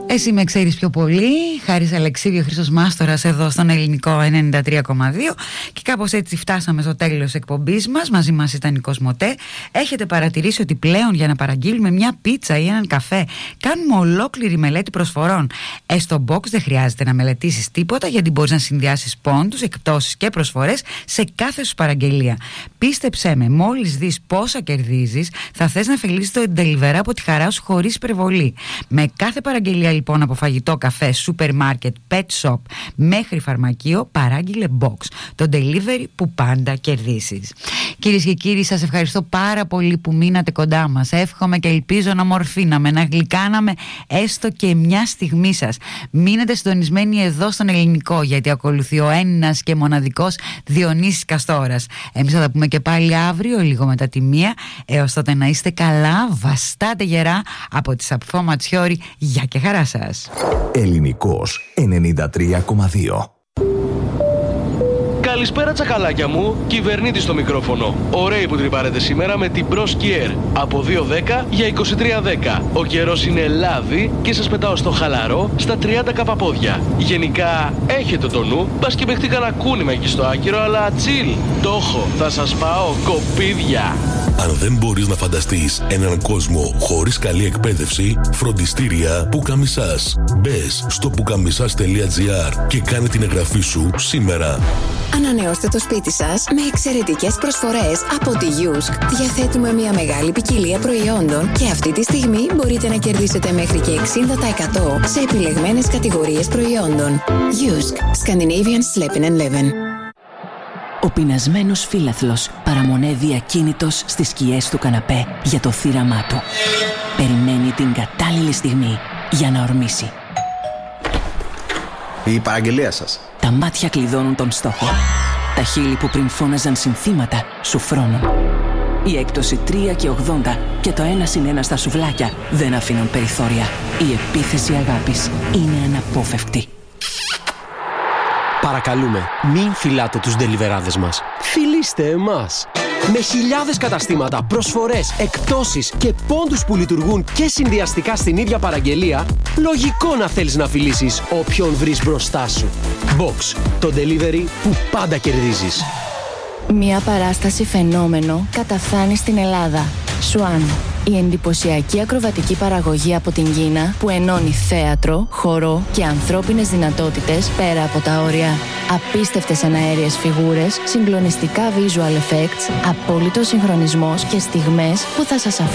Εσύ με ξέρεις πιο πολύ. Χάρης Αλεξίδιο, Χρήστος Μάστορας εδώ στον Ελληνικό 93,2. Και κάπως έτσι φτάσαμε στο τέλος της εκπομπής μας. Μαζί μας ήταν η Κοσμοτέ. Έχετε παρατηρήσει ότι πλέον για να παραγγείλουμε μια πίτσα ή έναν καφέ κάνουμε ολόκληρη μελέτη προσφορών. Στο box δεν χρειάζεται να μελετήσεις τίποτα, γιατί μπορείς να συνδυάσεις πόντους, εκπτώσεις και προσφορές σε κάθε σου παραγγελία. Πίστεψέ με, μόλις δεις πόσα κερδίζεις, θα θες να φελίσεις το delivery από τη χαρά σου χωρίς υπερβολή. Με κάθε παραγγελία λοιπόν από φαγητό, καφέ, σούπερ μάρκετ, pet shop μέχρι φαρμακείο, παράγγειλε box. Το delivery που πάντα κερδίσεις. Κυρίες και κύριοι, σας ευχαριστώ πάρα πολύ που μείνατε κοντά μας. Εύχομαι και ελπίζω να μορφήναμε, να γλυκάναμε έστω και μια στιγμή σας. Μείνετε συντονισμένοι εδώ στον Ελληνικό, γιατί ακολουθεί ο ένας και μοναδικός Διονύσης Καστόρας. Εμείς θα τα πούμε και πάλι αύριο, λίγο μετά τη 1. Έως τότε να είστε καλά, βαστάτε γερά από τη Σαπφό Ματσιόρι. Γεια και χαρά σας. Ελληνικός 93,2. Καλησπέρα τσακαλάκια μου, κυβερνήτη στο μικρόφωνο. Ωραίοι που τρυπάρετε σήμερα με την Bros Kier. Από 2,10 για 23,10. Ο καιρός είναι λάδι και σας πετάω στο χαλαρό στα 30 καπαπόδια. Γενικά έχετε το νου, μπας και παιχτεί κανένα κούνημα εκεί στο άκυρο, αλλά chill. Το έχω, θα σας πάω κοπίδια. Αν δεν μπορείς να φανταστείς έναν κόσμο χωρίς καλή εκπαίδευση, φροντιστήρια Πουκαμισάς. Μπες στο pukamisas.gr και κάνε την εγγραφή σου σήμερα. Ανανεώστε το σπίτι σας με εξαιρετικές προσφορές από τη Yusk. Διαθέτουμε μια μεγάλη ποικιλία προϊόντων και αυτή τη στιγμή μπορείτε να κερδίσετε μέχρι και 60% σε επιλεγμένες κατηγορίες προϊόντων. Yusk. Scandinavian Sleeping and Living. Ο πεινασμένος φύλαθλος παραμονεύει ακίνητος στις σκιές του καναπέ για το θύραμά του. Περιμένει την κατάλληλη στιγμή για να ορμήσει. Η παραγγελία σας. Τα μάτια κλειδώνουν τον στόχο. Τα χείλη που πριν φώναζαν συνθήματα σου φρώνουν. Η έκπτωση 3,80 και το 1+1 στα σουβλάκια δεν αφήνουν περιθώρια. Η επίθεση αγάπης είναι αναπόφευκτη. Παρακαλούμε, μην φυλάτε τους ντελιβεράδες μας. Φιλήστε εμάς. Με χιλιάδες καταστήματα, προσφορές, εκπτώσεις και πόντους που λειτουργούν και συνδυαστικά στην ίδια παραγγελία, λογικό να θέλεις να φιλήσεις όποιον βρεις μπροστά σου. Box, το delivery που πάντα κερδίζεις. Μια παράσταση φαινόμενο καταφθάνει στην Ελλάδα. Swan. Η εντυπωσιακή ακροβατική παραγωγή από την Κίνα που ενώνει θέατρο, χορό και ανθρώπινες δυνατότητες πέρα από τα όρια. Απίστευτες εναέριες φιγούρες, συγκλονιστικά visual effects, απόλυτος συγχρονισμός και στιγμές που θα σας αφήσουν